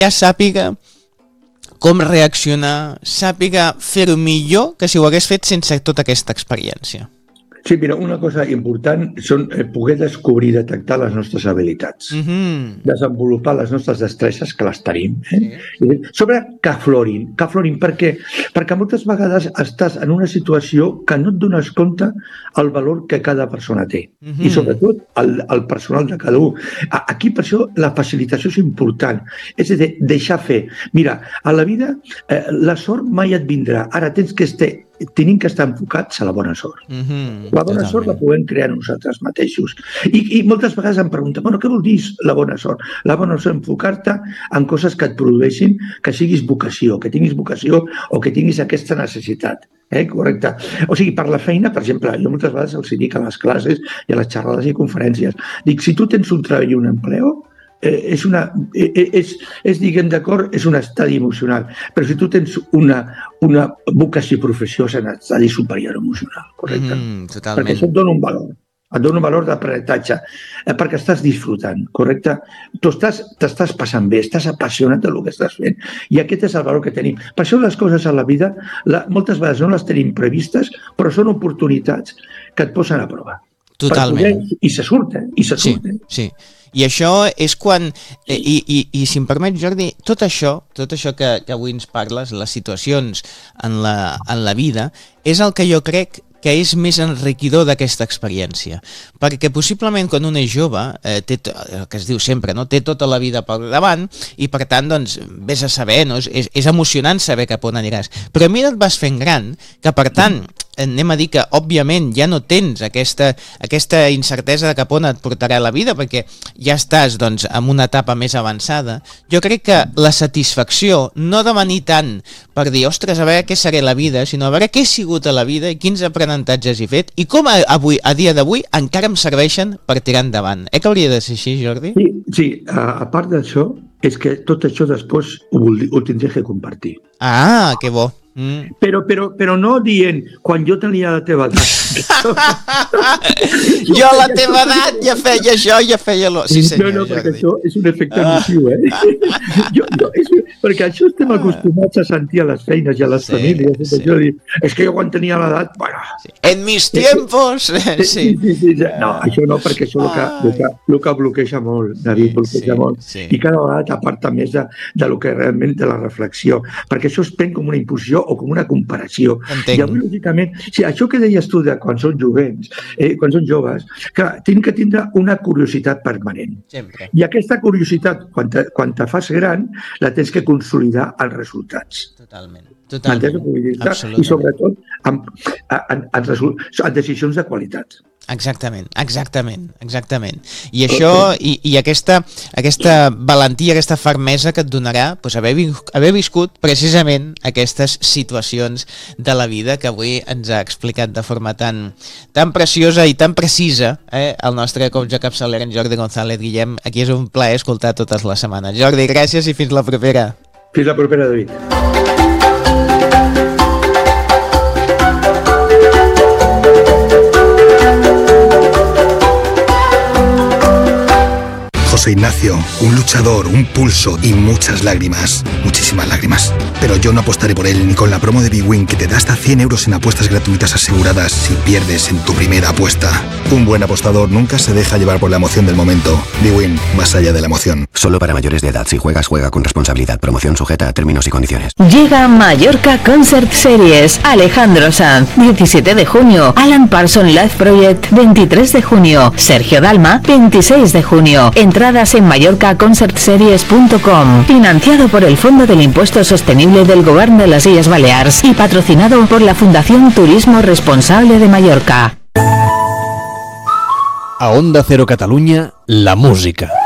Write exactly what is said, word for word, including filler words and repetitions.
ja sàpiga com reaccionar, sàpiga fer-ho millor que si ho hagués fet sense tota aquesta experiència. Sí, mira, una cosa important són eh, poder descobrir i detectar les nostres habilitats. Mm-hmm. Desenvolupar les nostres destresses, que les tenim. Eh? Sí. Sobre que aflorin. Que aflorin, per què? Perquè moltes vegades estàs en una situació que no et dones compte el valor que cada persona té. Mm-hmm. I sobretot el, el personal de cada un. Aquí, per això, la facilitació és important. És a dir, deixar fer. Mira, a la vida eh, la sort mai et vindrà. Ara tens que estar tenim que estar enfocats a la bona sort. Mm-hmm, la bona totalment. Sort la podem crear nosaltres mateixos. I, I moltes vegades em pregunten, bueno, què vol dir la bona sort? La bona sort, enfocar-te en coses que et produeixin, que siguis vocació, que tinguis vocació o que tinguis aquesta necessitat. Eh? Correcte. O sigui, per la feina, per exemple, jo moltes vegades els dic a les classes i a les xerrades i conferències, dic, si tu tens un treball i un empleo, Eh, és una, eh, és, és, diguem d'acord, és un estadi emocional, però si tu tens una, una vocació professió és un estadi superior emocional, correcte? Mm, totalment. Perquè això et dona un valor, et dona un valor d'aprenentatge, eh, perquè estàs disfrutant, correcte? Tu estàs, t'estàs passant bé, estàs apassionat del que estàs fent, i aquest és el valor que tenim. Per això les coses a la vida, la, moltes vegades no les tenim previstes, però són oportunitats que et posen a prova. Totalment. Poder, I se surten, i se surten. Sí, sí. I això és quan, eh, i, i, i si em permet, Jordi, tot això, tot això que, que avui ens parles, les situacions en la, en la vida, és el que jo crec que és més enriquidor d'aquesta experiència. Perquè possiblement quan un és jove, eh, té el que es diu sempre, no? Té tota la vida per davant i per tant, doncs, vés a saber, no? és, és emocionant saber cap on aniràs. Però a mesura et vas fent gran, que per tant, anem a dir que, òbviament, ja no tens aquesta, aquesta incertesa de cap on et portarà la vida, perquè ja estàs, doncs, en una etapa més avançada. Jo crec que la satisfacció no de venir tant per dir, ostres, a veure què seré la vida, sinó a veure què he sigut a la vida i quins aprenentatges he fet i com avui, a dia d'avui encara em serveixen per tirar endavant. Eh que hauria de ser així, Jordi? Sí, sí. A, a part d'això, és que tot això després ho, ho tindré que compartir. Ah, que bo. Mm. Però, però, però no dient, quan jo tenia la teva edat. Jo a la teva edat ja feia això, ja feia lo... Sí, senyor, no, no, perquè Jordi. això és un efecte nociu, eh? jo, jo, és, perquè això estem acostumats a sentir a les feines i a les sí, famílies. Sí. Jo dic, és que jo quan tenia l'edat... Bueno, sí. En mis tiempos... Sí. Sí, sí, sí, sí. No, això no, perquè això el que, el que, el que bloqueja molt, David, bloqueja sí, molt. Sí. I cada vegada t'aparta més de, de lo que realment de la reflexió, perquè això es pren com una imposició o com una comparació. Entenc. I avui, lògicament, sí, això que deies tu de quan són jovents, eh, quan són joves, que tenen que tindre una curiositat permanent. Sempre. I aquesta curiositat, quan te, quan te fas gran, la tens que consolidar als resultats. Totalment. Totalment. I sobretot en, en, en, resol... en decisions de qualitat. Exactament, exactament, exactament. I això, i, i aquesta, aquesta valentia, aquesta fermesa que et donarà doncs, haver, haver viscut precisament aquestes situacions de la vida que avui ens ha explicat de forma tan, tan preciosa i tan precisa eh, el nostre coach capçaler, en Jordi González. Guillem, aquí és un plaer escoltar totes les setmanes. Jordi, gràcies i fins la propera. Fins la propera, David. José Ignacio, un luchador, un pulso y muchas lágrimas, muchísimas lágrimas. Pero yo no apostaré por él ni con la promo de bwin que te da hasta cien euros en apuestas gratuitas aseguradas si pierdes en tu primera apuesta. Un buen apostador nunca se deja llevar por la emoción del momento. bwin, más allá de la emoción. Solo para mayores de edad. Si juegas, juega con responsabilidad. Promoción sujeta a términos y condiciones. Llega Mallorca Concert Series. Alejandro Sanz, diecisiete de junio. Alan Parsons Live Project, veintitrés de junio. Sergio Dalma, veintiséis de junio. Entradas en mallorca concert series punto com. Financiado por el Fondo del Impuesto Sostenible del Govern de las Illes Balears y patrocinado por la Fundación Turismo Responsable de Mallorca. A Onda Cero Catalunya, la música.